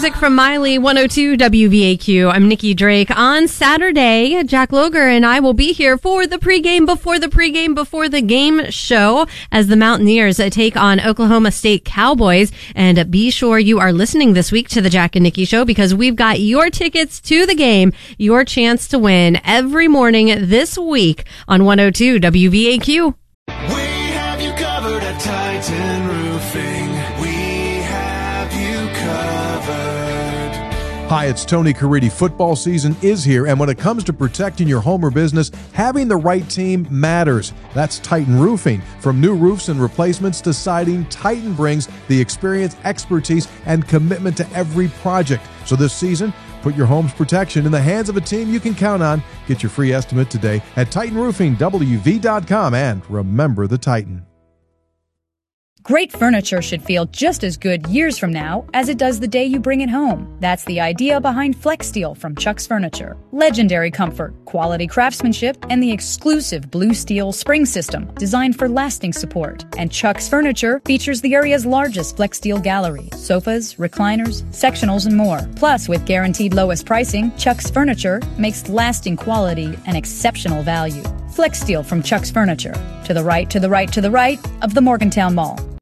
music from Miley, 102 WVAQ. I'm Nikki Drake. On Saturday, Jack Loger and I will be here for the pregame before the game show as the Mountaineers take on Oklahoma State Cowboys. And be sure you are listening this week to the Jack and Nikki Show because we've got your tickets to the game, your chance to win every morning this week on 102 WVAQ. We have you covered at Titan Roofing. We have you covered. Hi, it's Tony Caridi. Football season is here, and when it comes to protecting your home or business, having the right team matters. That's Titan Roofing. From new roofs and replacements to siding, Titan brings the experience, expertise, and commitment to every project. So this season, put your home's protection in the hands of a team you can count on. Get your free estimate today at TitanRoofingWV.com, and remember the Titan. Great furniture should feel just as good years from now as it does the day you bring it home. That's the idea behind FlexSteel from Chuck's Furniture. Legendary comfort, quality craftsmanship, and the exclusive Blue Steel spring system designed for lasting support. And Chuck's Furniture features the area's largest FlexSteel gallery, sofas, recliners, sectionals, and more. Plus, with guaranteed lowest pricing, Chuck's Furniture makes lasting quality and exceptional value. FlexSteel from Chuck's Furniture. To the right, to the right, to the right of the Morgantown Mall.